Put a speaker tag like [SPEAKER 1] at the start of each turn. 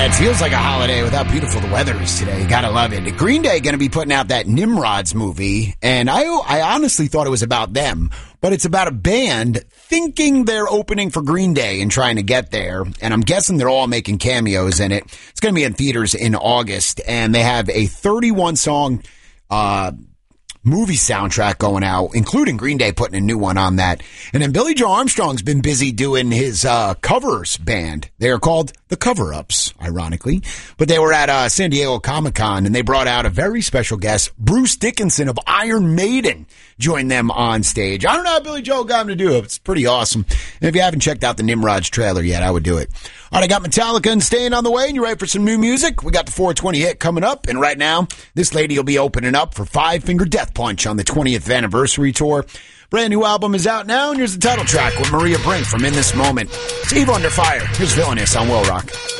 [SPEAKER 1] Yeah, it feels like a holiday with how beautiful the weather is today. You gotta love it. Green Day going to be putting out that Nimrods movie, and I honestly thought it was about them, but it's about a band thinking they're opening for Green Day and trying to get there, and I'm guessing they're all making cameos in it. It's going to be in theaters in August, and they have a 31-song movie soundtrack going out, including Green Day putting a new one on that. And then Billy Joe Armstrong's been busy doing his covers band. They are called the Cover-Ups, ironically. But they were at San Diego Comic-Con, and they brought out a very special guest. Bruce Dickinson of Iron Maiden joined them on stage. I don't know how Billy Joe got him to do it. It's pretty awesome. And if you haven't checked out the Nimrods trailer yet, I would do it. All right, I got Metallica and Staying on the Way, and you ready for some new music? We got the 420 hit coming up, and right now, this lady will be opening up for Five Finger Death Punch on the 20th anniversary tour. Brand new album is out now, and here's the title track with Maria Brink from In This Moment. It's Eve Under Fire. Here's Villainous on Will Rock.